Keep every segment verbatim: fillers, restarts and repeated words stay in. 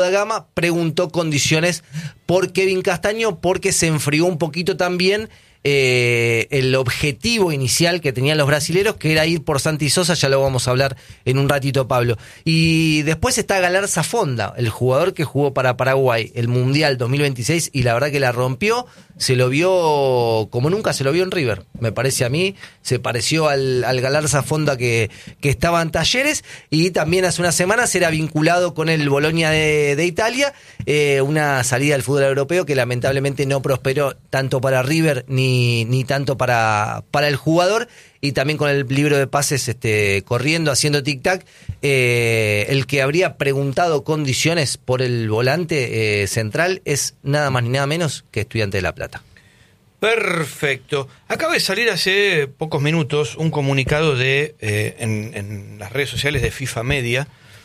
Gama preguntó condiciones por Kevin Castaño, porque se enfrió un poquito también eh, el objetivo inicial que tenían los brasileros, que era ir por Santi Sosa. Ya lo vamos a hablar en un ratito, Pablo. Y después está Galarza Fonda, el jugador que jugó para Paraguay el Mundial dos mil veintiséis, y la verdad que la rompió. Se lo vio como nunca se lo vio en River, me parece a mí. Se pareció al, al Galarza Fonda que, que estaba en Talleres, y también hace unas semanas era vinculado con el Bologna de, de Italia, eh, una salida al fútbol europeo que lamentablemente no prosperó tanto para River ni, ni tanto para, para el jugador. Y también con el libro de pases este, corriendo, haciendo tic-tac, eh, el que habría preguntado condiciones por el volante eh, central es nada más ni nada menos que Estudiante de La Plata. Perfecto. Acaba de salir hace pocos minutos un comunicado de eh, en, en las redes sociales de FIFA Media,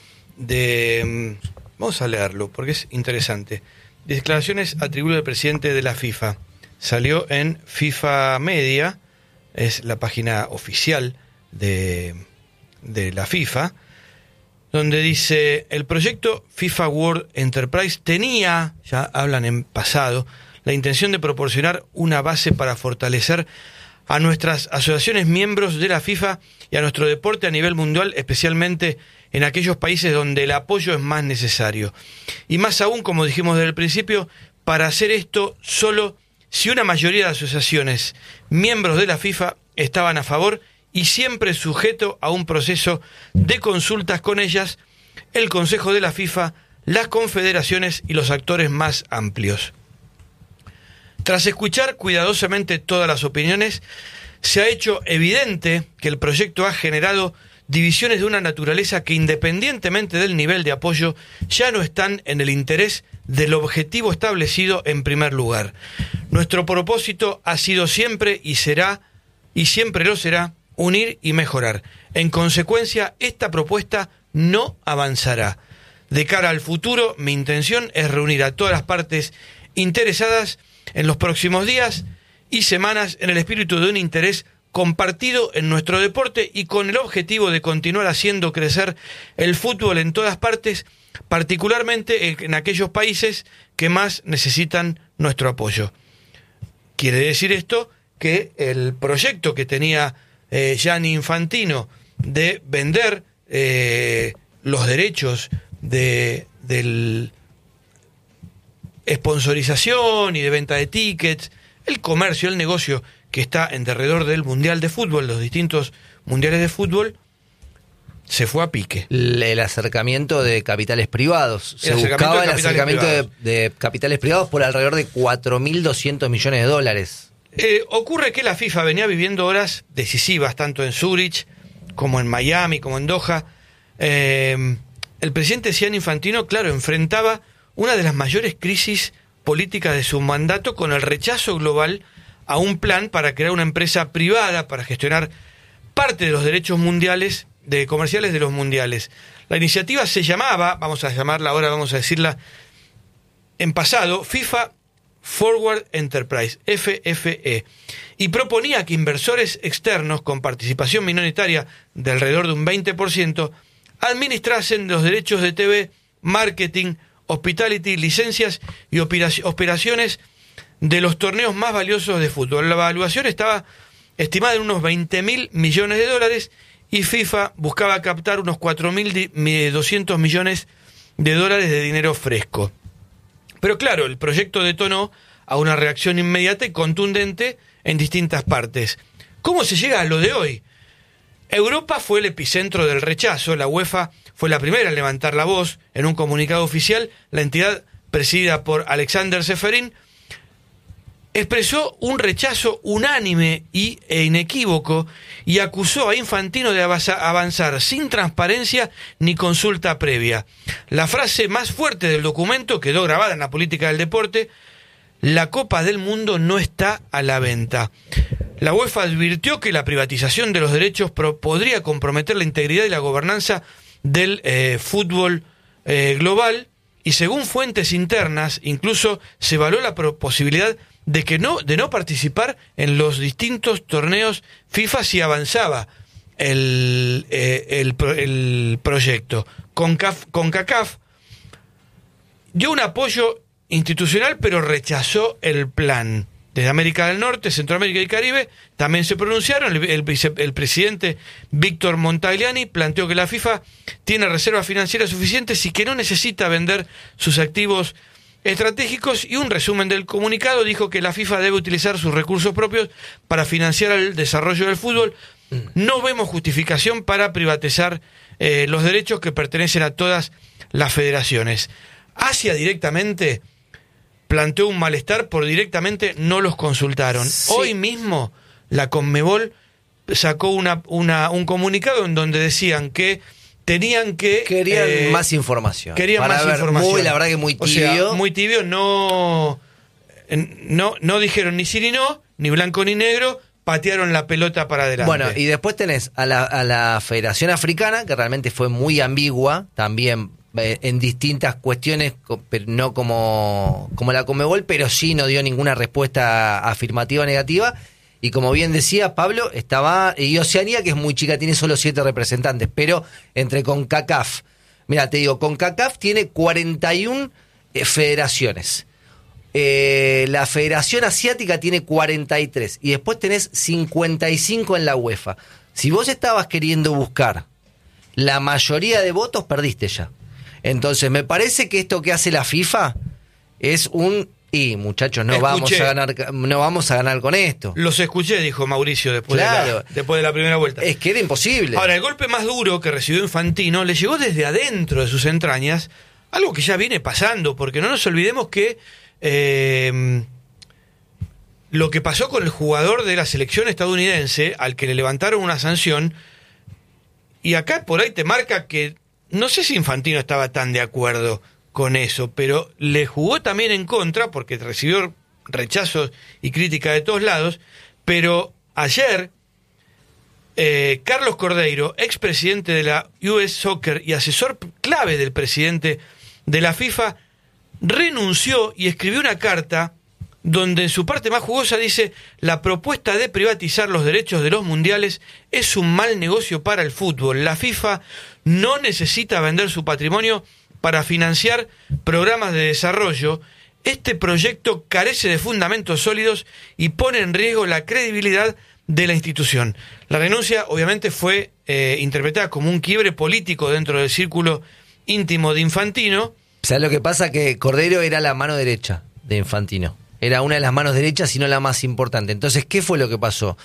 de vamos a leerlo porque es interesante. Declaraciones atribuidas al presidente de la FIFA. Salió en FIFA Media. Es la página oficial de, de la FIFA, donde dice: el proyecto FIFA World Enterprise tenía, ya hablan en pasado, la intención de proporcionar una base para fortalecer a nuestras asociaciones miembros de la FIFA y a nuestro deporte a nivel mundial, especialmente en aquellos países donde el apoyo es más necesario. Y más aún, como dijimos desde el principio, para hacer esto solo si una mayoría de asociaciones miembros de la FIFA estaban a favor y siempre sujeto a un proceso de consultas con ellas, el Consejo de la FIFA, las confederaciones y los actores más amplios. Tras escuchar cuidadosamente todas las opiniones, se ha hecho evidente que el proyecto ha generado divisiones de una naturaleza que, independientemente del nivel de apoyo, ya no están en el interés del objetivo establecido en primer lugar. Nuestro propósito ha sido siempre y será, y siempre lo será, unir y mejorar. En consecuencia, esta propuesta no avanzará. De cara al futuro, mi intención es reunir a todas las partes interesadas en los próximos días y semanas en el espíritu de un interés compartido en nuestro deporte y con el objetivo de continuar haciendo crecer el fútbol en todas partes, particularmente en aquellos países que más necesitan nuestro apoyo. Quiere decir esto que el proyecto que tenía eh, Gianni Infantino de vender eh, los derechos de del sponsorización y de venta de tickets, el comercio, el negocio que está en derredor del Mundial de Fútbol, los distintos mundiales de fútbol, se fue a pique. El, el acercamiento de capitales privados. Se buscaba el acercamiento de, de capitales privados por alrededor de cuatro mil doscientos millones de dólares. Eh, ocurre que la FIFA venía viviendo horas decisivas, tanto en Zúrich como en Miami, como en Doha. Eh, el presidente Gianni Infantino, claro, enfrentaba una de las mayores crisis políticas de su mandato con el rechazo global a un plan para crear una empresa privada para gestionar parte de los derechos mundiales, de comerciales de los mundiales. La iniciativa se llamaba, vamos a llamarla ahora, vamos a decirla en pasado, FIFA Forward Enterprise, F F E, y proponía que inversores externos con participación minoritaria de alrededor de un veinte por ciento administrasen los derechos de T V, marketing, hospitality, licencias y operaciones de los torneos más valiosos de fútbol. La evaluación estaba estimada en unos veinte mil millones de dólares y FIFA buscaba captar unos cuatro mil doscientos millones de dólares de dinero fresco. Pero claro, el proyecto detonó a una reacción inmediata y contundente en distintas partes. ¿Cómo se llega a lo de hoy? Europa fue el epicentro del rechazo. La UEFA fue la primera en levantar la voz. En un comunicado oficial, la entidad presidida por Alexander Ceferin expresó un rechazo unánime y, e inequívoco y acusó a Infantino de avanzar sin transparencia ni consulta previa. La frase más fuerte del documento quedó grabada en la política del deporte: la Copa del Mundo no está a la venta. La UEFA advirtió que la privatización de los derechos pro- podría comprometer la integridad y la gobernanza del eh, fútbol eh, global, y según fuentes internas incluso se evaluó la pro- posibilidad de que no de no participar en los distintos torneos FIFA si avanzaba el, eh, el, el proyecto. CONCAF, CONCACAF dio un apoyo institucional, pero rechazó el plan. Desde América del Norte, Centroamérica y Caribe también se pronunciaron. El, el, vice, el presidente Víctor Montagliani planteó que la FIFA tiene reservas financieras suficientes y que no necesita vender sus activos estratégicos, y un resumen del comunicado dijo que la FIFA debe utilizar sus recursos propios para financiar el desarrollo del fútbol. No vemos justificación para privatizar eh, los derechos que pertenecen a todas las federaciones. Asia directamente planteó un malestar por directamente no los consultaron. Sí. Hoy mismo la Conmebol sacó una, una, un comunicado en donde decían que tenían que... Querían eh, más información. Querían Para más ver, información. Muy, la verdad que muy tibio. O sea, muy tibio, no, no, no dijeron ni sí ni no, ni blanco ni negro, patearon la pelota para adelante. Bueno, y después tenés a la, a la Federación Africana, que realmente fue muy ambigua, también eh, en distintas cuestiones, pero no como, como la Conmebol, pero sí no dio ninguna respuesta afirmativa o negativa. Y como bien decía Pablo, estaba y Oceanía, que es muy chica, tiene solo siete representantes, pero entre CONCACAF, mira, te digo, CONCACAF tiene cuarenta y una eh, federaciones. Eh, la Federación Asiática tiene cuarenta y tres y después tenés cincuenta y cinco en la UEFA. Si vos estabas queriendo buscar la mayoría de votos, perdiste ya. Entonces me parece que esto que hace la FIFA es un y muchachos, no Escuché. vamos a ganar no vamos a ganar con esto. Los escuché, dijo Mauricio después, Claro. de la, después de la primera vuelta. Es que era imposible. Ahora, el golpe más duro que recibió Infantino le llegó desde adentro de sus entrañas, algo que ya viene pasando, porque no nos olvidemos que eh, lo que pasó con el jugador de la selección estadounidense, al que le levantaron una sanción, y acá por ahí te marca que no sé si Infantino estaba tan de acuerdo con eso, pero le jugó también en contra porque recibió rechazos y crítica de todos lados. Pero ayer eh, Carlos Cordeiro, expresidente de la U S Soccer y asesor clave del presidente de la FIFA, renunció y escribió una carta donde en su parte más jugosa dice: la propuesta de privatizar los derechos de los mundiales es un mal negocio para el fútbol. La FIFA no necesita vender su patrimonio para financiar programas de desarrollo. Este proyecto carece de fundamentos sólidos y pone en riesgo la credibilidad de la institución. La renuncia obviamente fue eh, interpretada como un quiebre político dentro del círculo íntimo de Infantino. O sea, lo que pasa que Cordeiro era la mano derecha de Infantino. Era una de las manos derechas y no la más importante. Entonces, ¿qué fue lo que pasó?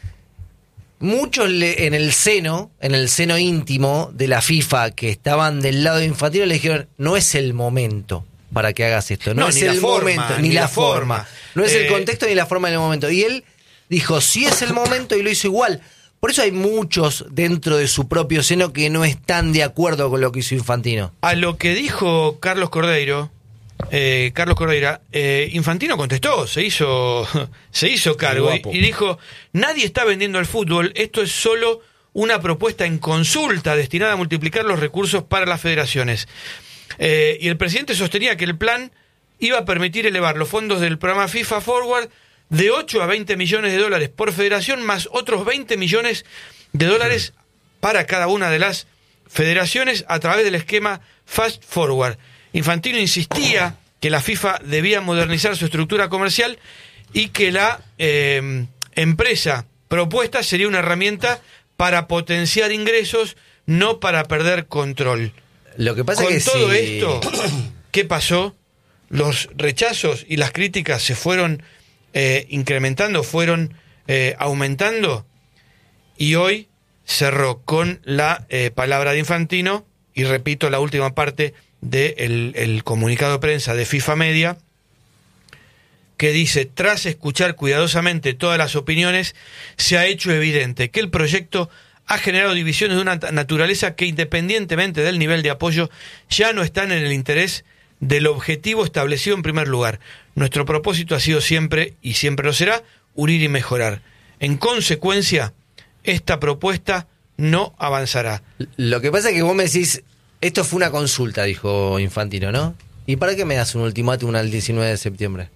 Muchos le, en el seno, en el seno íntimo de la FIFA que estaban del lado de Infantino le dijeron: no es el momento para que hagas esto, no, No, es ni la el forma, momento, ni, ni la, la forma. forma. No es Eh, el contexto ni la forma en el momento. Y él dijo: sí es el momento, y lo hizo igual. Por eso hay muchos dentro de su propio seno que no están de acuerdo con lo que hizo Infantino. A lo que dijo Carlos Cordeiro, eh, Carlos Cordeira, eh, Infantino contestó, se hizo, se hizo cargo y, y dijo: nadie está vendiendo el fútbol, esto es solo una propuesta en consulta destinada a multiplicar los recursos para las federaciones. Eh, y el presidente sostenía que el plan iba a permitir elevar los fondos del programa FIFA Forward de ocho a veinte millones de dólares por federación, más otros veinte millones de dólares para cada una de las federaciones a través del esquema Fast Forward. Infantino insistía que la FIFA debía modernizar su estructura comercial y que la eh, empresa propuesta sería una herramienta para potenciar ingresos, no para perder control. Lo que pasa Con es que todo si... esto, ¿qué pasó? Los rechazos y las críticas se fueron eh, incrementando, fueron eh, aumentando, y hoy cerró con la eh, palabra de Infantino, y repito la última parte del el comunicado de prensa de FIFA Media, que dice: tras escuchar cuidadosamente todas las opiniones, se ha hecho evidente que el proyecto ha generado divisiones de una naturaleza que, independientemente del nivel de apoyo, ya no están en el interés del objetivo establecido en primer lugar. Nuestro propósito ha sido siempre, y siempre lo será, unir y mejorar. En consecuencia, esta propuesta no avanzará. Lo que pasa es que vos me decís: esto fue una consulta, dijo Infantino, ¿no? ¿Y para qué me das un ultimátum al diecinueve de septiembre?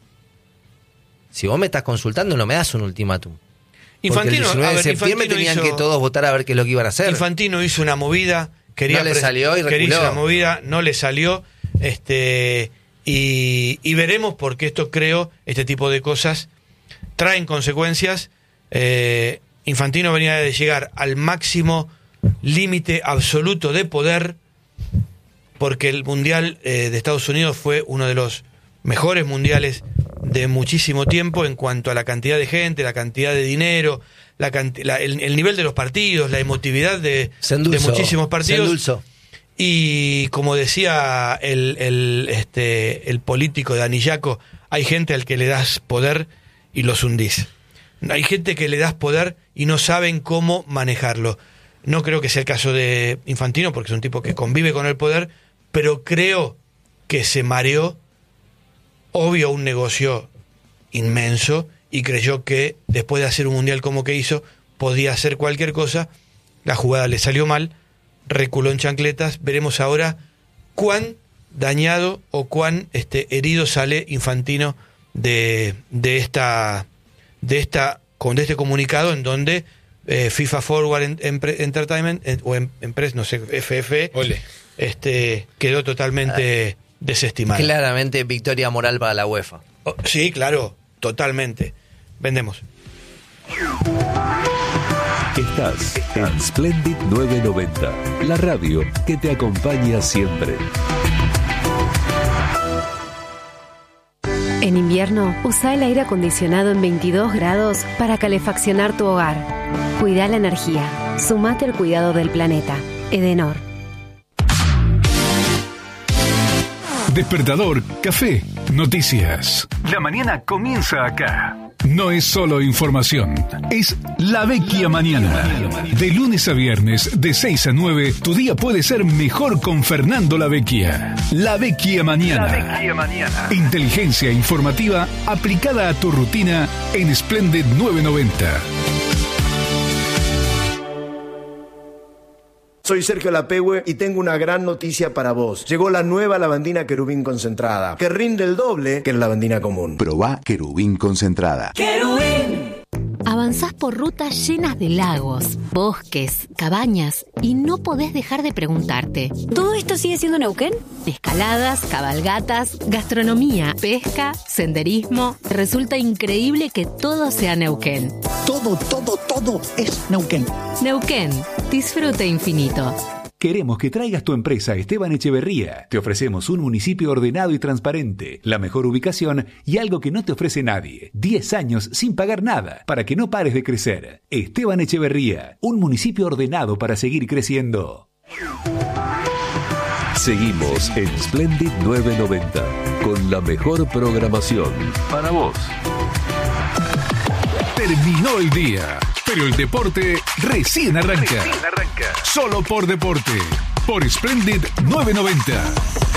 Si vos me estás consultando, no me das un ultimátum. Infantino, Porque el diecinueve a ver, de septiembre Infantino tenían hizo, que todos votar a ver qué es lo que iban a hacer. Infantino hizo una movida, quería no le pres- salió y quería reculó. hizo una movida, no le salió, este, Y, y veremos, porque esto creo, este tipo de cosas traen consecuencias. Eh, Infantino venía de llegar al máximo límite absoluto de poder, porque el Mundial eh, de Estados Unidos fue uno de los mejores mundiales de muchísimo tiempo en cuanto a la cantidad de gente, la cantidad de dinero, la canti- la, el, el nivel de los partidos, la emotividad de, de muchísimos partidos. Y como decía el, el, este, el político de Anillaco, hay gente al que le das poder y los hundís. Hay gente que le das poder y no saben cómo manejarlo. No creo que sea el caso de Infantino, porque es un tipo que convive con el poder, pero creo que se mareó, obvio, un negocio inmenso, y creyó que después de hacer un mundial como que hizo, podía hacer cualquier cosa. La jugada le salió mal, reculó en chancletas. Veremos ahora cuán dañado o cuán este, herido sale Infantino de, de esta de esta de este comunicado, en donde eh, FIFA Forward en, en, Entertainment en, o en, en Press, no sé, F F, Ole. este quedó totalmente ah, desestimado. Claramente victoria moral para la UEFA. Oh, sí, claro, totalmente. Vendemos. Estás en Splendid novecientos noventa, la radio que te acompaña siempre. En invierno, usa el aire acondicionado en veintidós grados para calefaccionar tu hogar. Cuida la energía. Sumate al cuidado del planeta. Edenor. Despertador, café, noticias. La mañana comienza acá. No es solo información, es La Vecchia Mañana. De lunes a viernes, de seis a nueve, tu día puede ser mejor con Fernando La Vecchia. La Vecchia Mañana. La Vecchia Mañana. Inteligencia informativa aplicada a tu rutina en Splendid novecientos noventa. Soy Sergio Lapehue y tengo una gran noticia para vos. Llegó la nueva lavandina Querubín concentrada, que rinde el doble que la lavandina común. Probá Querubín concentrada. ¡Querubín! Avanzás por rutas llenas de lagos, bosques, cabañas y no podés dejar de preguntarte: ¿todo esto sigue siendo Neuquén? Escaladas, cabalgatas, gastronomía, pesca, senderismo. Resulta increíble que todo sea Neuquén. Todo, todo, todo es Neuquén. Neuquén, disfrute infinito. Queremos que traigas tu empresa a Esteban Echeverría. Te ofrecemos un municipio ordenado y transparente, la mejor ubicación y algo que no te ofrece nadie. diez años sin pagar nada, para que no pares de crecer. Esteban Echeverría, un municipio ordenado para seguir creciendo. Seguimos en Splendid novecientos noventa, con la mejor programación para vos. Terminó el día, pero el deporte recién arranca. Recién arranca. Solo por deporte, por Splendid novecientos noventa.